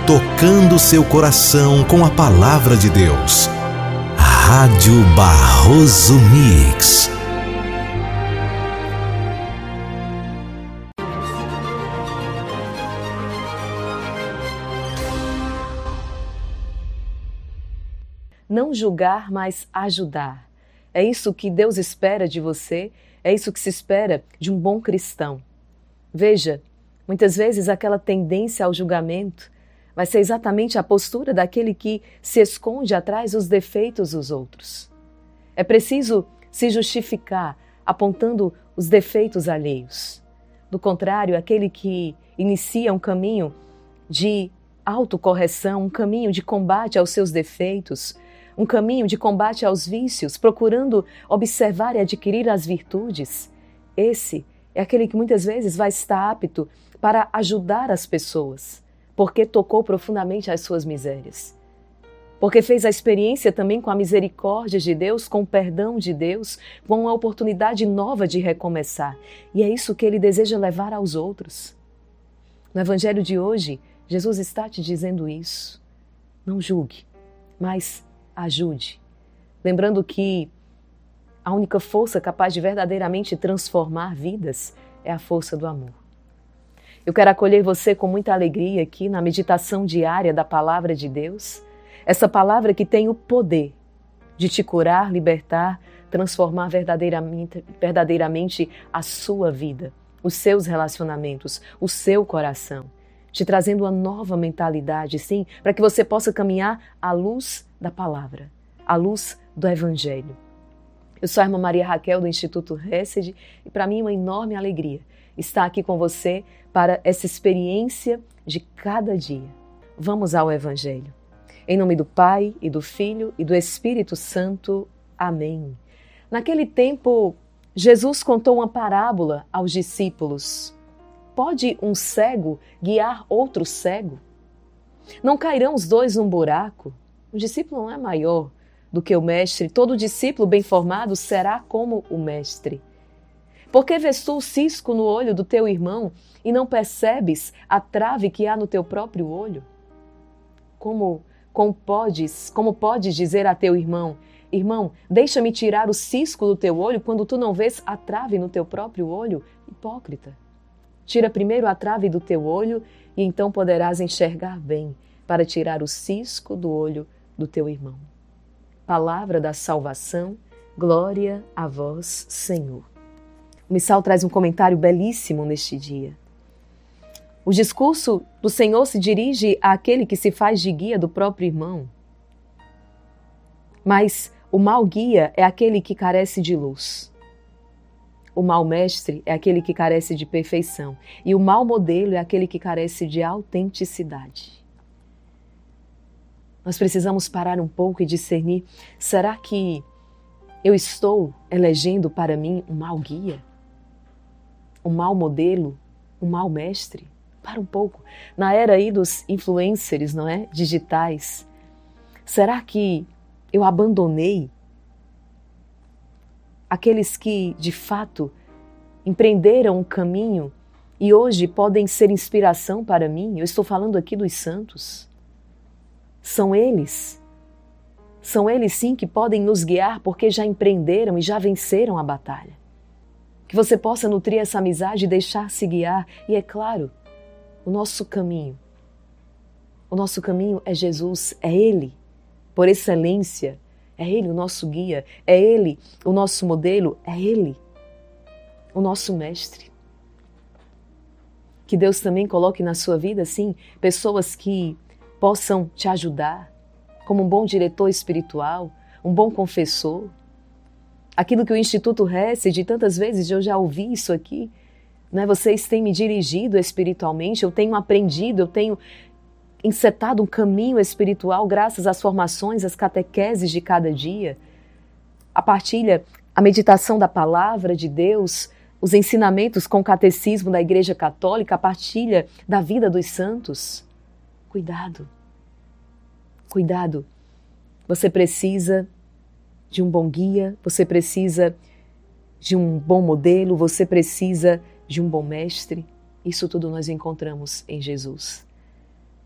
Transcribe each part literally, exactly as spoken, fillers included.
tocando seu coração com a palavra de Deus. Rádio Barroso Mix. Não julgar, mas ajudar. É isso que Deus espera de você, é isso que se espera de um bom cristão. Veja, muitas vezes aquela tendência ao julgamento vai ser exatamente a postura daquele que se esconde atrás dos defeitos dos outros. É preciso se justificar apontando os defeitos alheios. Do contrário, aquele que inicia um caminho de autocorreção, um caminho de combate aos seus defeitos, um caminho de combate aos vícios, procurando observar e adquirir as virtudes, esse é aquele que muitas vezes vai estar apto para ajudar as pessoas, porque tocou profundamente as suas misérias. Porque fez a experiência também com a misericórdia de Deus, com o perdão de Deus, com uma oportunidade nova de recomeçar. E é isso que ele deseja levar aos outros. No Evangelho de hoje, Jesus está te dizendo isso. Não julgue, mas ajude. Lembrando que a única força capaz de verdadeiramente transformar vidas é a força do amor. Eu quero acolher você com muita alegria aqui na meditação diária da Palavra de Deus. Essa palavra que tem o poder de te curar, libertar, transformar verdadeiramente, verdadeiramente a sua vida, os seus relacionamentos, o seu coração, te trazendo uma nova mentalidade, sim, para que você possa caminhar à luz da palavra, à luz do Evangelho. Eu sou a irmã Maria Raquel do Instituto Hesed e para mim é uma enorme alegria estar aqui com você para essa experiência de cada dia. Vamos ao Evangelho. Em nome do Pai, e do Filho, e do Espírito Santo. Amém. Naquele tempo, Jesus contou uma parábola aos discípulos. Pode um cego guiar outro cego? Não cairão os dois num buraco? O discípulo não é maior do que o mestre. Todo discípulo bem formado será como o mestre. Por que vês tu o cisco no olho do teu irmão e não percebes a trave que há no teu próprio olho? Como, como podes, como podes dizer a teu irmão, irmão, deixa-me tirar o cisco do teu olho quando tu não vês a trave no teu próprio olho? Hipócrita. Tira primeiro a trave do teu olho e então poderás enxergar bem para tirar o cisco do olho do teu irmão. Palavra da salvação, glória a vós, Senhor. O Missal traz um comentário belíssimo neste dia. O discurso do Senhor se dirige àquele que se faz de guia do próprio irmão. Mas o mau guia é aquele que carece de luz. O mau mestre é aquele que carece de perfeição. E o mau modelo é aquele que carece de autenticidade. Nós precisamos parar um pouco e discernir, será que eu estou elegendo para mim um mau guia? Um mau modelo? Um mau mestre? Para um pouco. Na era aí dos influencers, não é? Digitais, será que eu abandonei aqueles que, de fato, empreenderam um caminho e hoje podem ser inspiração para mim? Eu estou falando aqui dos santos. São eles, são eles sim que podem nos guiar porque já empreenderam e já venceram a batalha. Que você possa nutrir essa amizade e deixar-se guiar. E é claro, o nosso caminho, o nosso caminho é Jesus, é Ele, por excelência, é Ele o nosso guia, é Ele o nosso modelo, é Ele o nosso mestre. Que Deus também coloque na sua vida, sim, pessoas que possam te ajudar, como um bom diretor espiritual, um bom confessor. Aquilo que o Instituto Hesed, tantas vezes eu já ouvi isso aqui, né? Vocês têm me dirigido espiritualmente, eu tenho aprendido, eu tenho encetado um caminho espiritual graças às formações, às catequeses de cada dia. A partilha, a meditação da palavra de Deus, os ensinamentos com o catecismo da Igreja Católica, a partilha da vida dos santos. Cuidado, cuidado. Você precisa de um bom guia, você precisa de um bom modelo, você precisa de um bom mestre. Isso tudo nós encontramos em Jesus.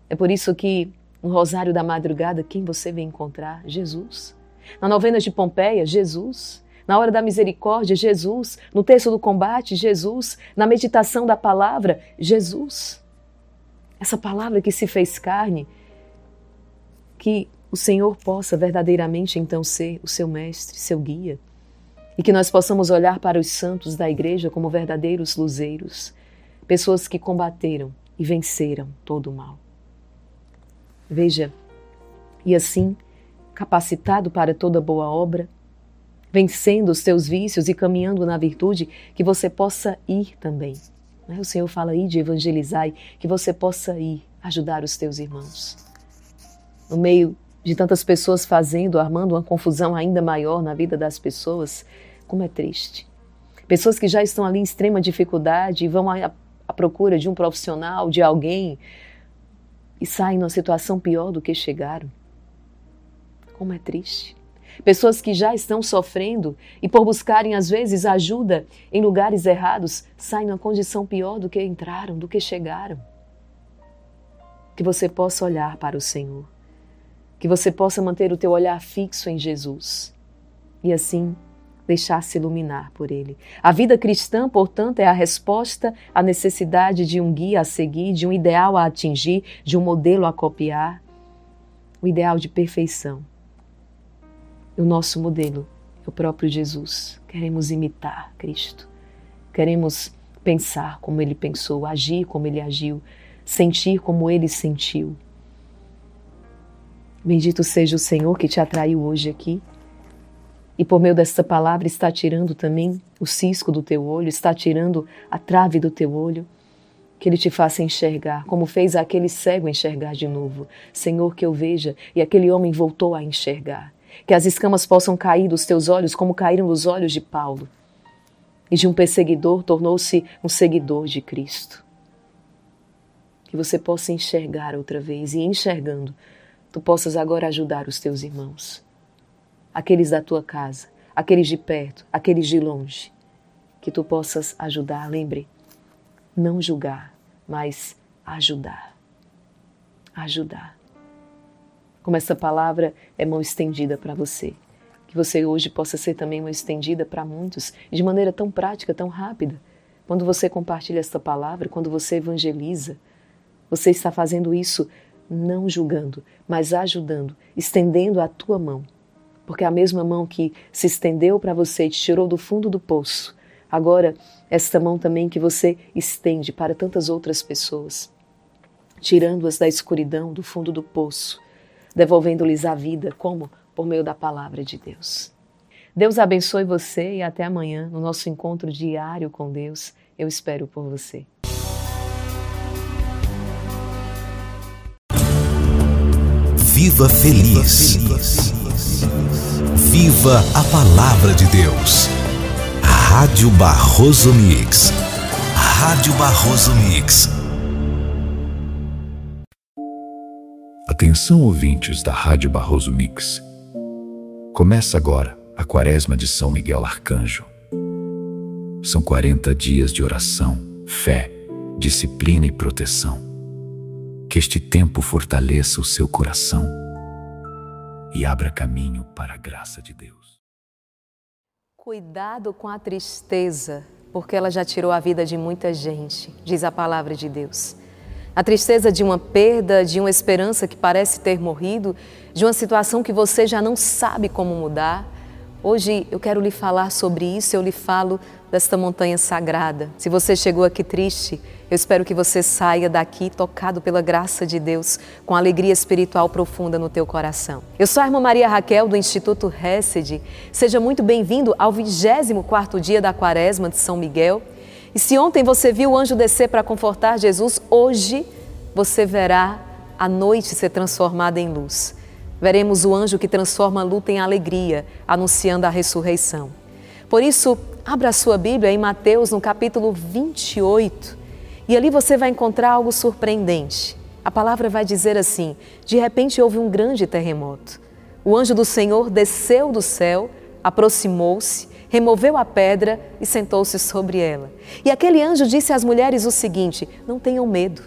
É por isso que no Rosário da Madrugada, quem você vem encontrar? Jesus. Na Novena de Pompeia, Jesus. Na Hora da Misericórdia, Jesus. No Terço do Combate, Jesus. Na meditação da palavra, Jesus. Essa palavra que se fez carne, que o Senhor possa verdadeiramente então ser o seu mestre, seu guia, e que nós possamos olhar para os santos da igreja como verdadeiros luzeiros, pessoas que combateram e venceram todo o mal. Veja, e assim, capacitado para toda boa obra, vencendo os teus vícios e caminhando na virtude, que você possa ir também. O Senhor fala aí de evangelizar, que você possa ir ajudar os teus irmãos. No meio de tantas pessoas fazendo, armando uma confusão ainda maior na vida das pessoas, como é triste. Pessoas que já estão ali em extrema dificuldade e vão à, à procura de um profissional, de alguém, e saem numa situação pior do que chegaram. Como é triste. Pessoas que já estão sofrendo e por buscarem às vezes ajuda em lugares errados, saem numa condição pior do que entraram, do que chegaram. Que você possa olhar para o Senhor. Que você possa manter o teu olhar fixo em Jesus e assim deixar-se iluminar por Ele. A vida cristã, portanto, é a resposta à necessidade de um guia a seguir, de um ideal a atingir, de um modelo a copiar, o ideal de perfeição. O nosso modelo é o próprio Jesus. Queremos imitar Cristo. Queremos pensar como Ele pensou, agir como Ele agiu, sentir como Ele sentiu. Bendito seja o Senhor que te atraiu hoje aqui e por meio desta palavra está tirando também o cisco do teu olho, está tirando a trave do teu olho, que Ele te faça enxergar, como fez aquele cego enxergar de novo. Senhor, que eu veja, e aquele homem voltou a enxergar. Que as escamas possam cair dos teus olhos como caíram dos olhos de Paulo. E de um perseguidor tornou-se um seguidor de Cristo. Que você possa enxergar outra vez e enxergando, tu possas agora ajudar os teus irmãos, aqueles da tua casa, aqueles de perto, aqueles de longe, que tu possas ajudar. Lembre, não julgar, mas ajudar. Ajudar. Como essa palavra é mão estendida para você, que você hoje possa ser também mão estendida para muitos, de maneira tão prática, tão rápida. Quando você compartilha esta palavra, quando você evangeliza, você está fazendo isso não julgando, mas ajudando, estendendo a tua mão. Porque a mesma mão que se estendeu para você e te tirou do fundo do poço, agora esta mão também que você estende para tantas outras pessoas, tirando-as da escuridão, do fundo do poço, devolvendo-lhes a vida, como? Por meio da palavra de Deus. Deus abençoe você e até amanhã, no nosso encontro diário com Deus. Eu espero por você. Viva feliz. Viva a palavra de Deus. Rádio Barroso Mix. Rádio Barroso Mix. Atenção, ouvintes da Rádio Barroso Mix. Começa agora a Quaresma de São Miguel Arcanjo. São quarenta dias de oração, fé, disciplina e proteção. Que este tempo fortaleça o seu coração e abra caminho para a graça de Deus. Cuidado com a tristeza, porque ela já tirou a vida de muita gente, diz a palavra de Deus. A tristeza de uma perda, de uma esperança que parece ter morrido, de uma situação que você já não sabe como mudar. Hoje eu quero lhe falar sobre isso, eu lhe falo desta montanha sagrada. Se você chegou aqui triste, eu espero que você saia daqui tocado pela graça de Deus, com alegria espiritual profunda no teu coração. Eu sou a irmã Maria Raquel, do Instituto Hesed. Seja muito bem-vindo ao vigésimo quarto dia da Quaresma de São Miguel. E se ontem você viu o anjo descer para confortar Jesus, hoje você verá a noite ser transformada em luz. Veremos o anjo que transforma a luta em alegria, anunciando a ressurreição. Por isso, abra a sua Bíblia em Mateus, no capítulo vinte e oito, e ali você vai encontrar algo surpreendente. A palavra vai dizer assim: de repente houve um grande terremoto. O anjo do Senhor desceu do céu, aproximou-se, removeu a pedra e sentou-se sobre ela. E aquele anjo disse às mulheres o seguinte: não tenham medo.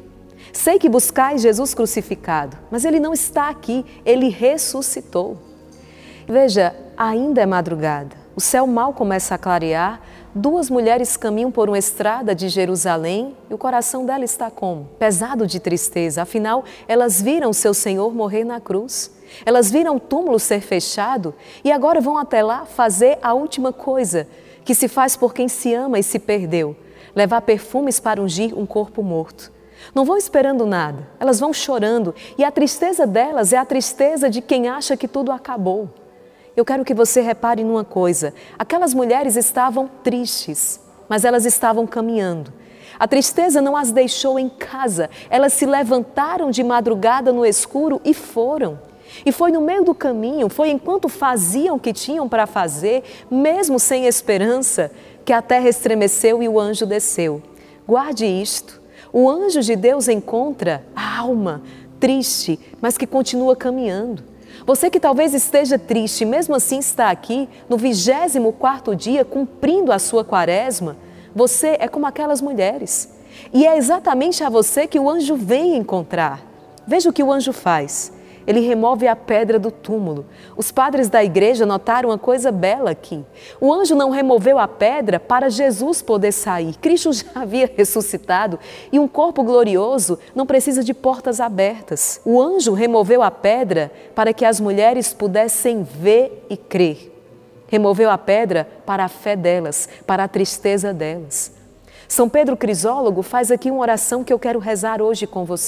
Sei que buscais Jesus crucificado, mas Ele não está aqui, Ele ressuscitou. Veja, ainda é madrugada, o céu mal começa a clarear, duas mulheres caminham por uma estrada de Jerusalém e o coração dela está como? Pesado de tristeza, afinal, elas viram seu Senhor morrer na cruz. Elas viram o túmulo ser fechado e agora vão até lá fazer a última coisa que se faz por quem se ama e se perdeu, levar perfumes para ungir um corpo morto. Não vão esperando nada, elas vão chorando e a tristeza delas é a tristeza de quem acha que tudo acabou. Eu quero que você repare numa coisa, aquelas mulheres estavam tristes, mas elas estavam caminhando. A tristeza não as deixou em casa, elas se levantaram de madrugada no escuro e foram. E foi no meio do caminho, foi enquanto faziam o que tinham para fazer, mesmo sem esperança, que a terra estremeceu e o anjo desceu. Guarde isto, o anjo de Deus encontra a alma triste, mas que continua caminhando. Você que talvez esteja triste, mesmo assim está aqui no vigésimo quarto dia, cumprindo a sua quaresma, você é como aquelas mulheres. E é exatamente a você que o anjo vem encontrar. Veja o que o anjo faz. Ele remove a pedra do túmulo. Os padres da igreja notaram uma coisa bela aqui. O anjo não removeu a pedra para Jesus poder sair. Cristo já havia ressuscitado e um corpo glorioso não precisa de portas abertas. O anjo removeu a pedra para que as mulheres pudessem ver e crer. Removeu a pedra para a fé delas, para a tristeza delas. São Pedro Crisólogo faz aqui uma oração que eu quero rezar hoje com você.